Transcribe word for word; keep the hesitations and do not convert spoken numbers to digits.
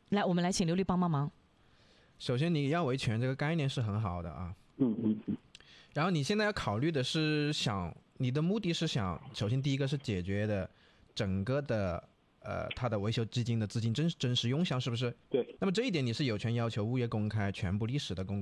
来，我们来请刘丽帮帮忙。 首先，你要维权这个概念是很好的啊。 嗯嗯嗯。 然后你现在要考虑的是想，你的目的是想，首先第一个是解决的整个的呃它的维修基金的资金真真实用项，是不是？ 对。 那么这一点你是有权要求物业公开全部历史的公